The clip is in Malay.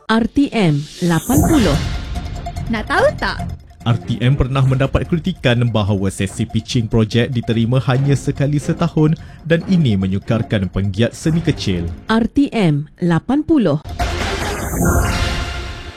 RTM 80. Nak tahu tak? RTM pernah mendapat kritikan bahawa sesi pitching projek diterima hanya sekali setahun dan ini menyukarkan penggiat seni kecil. RTM 80.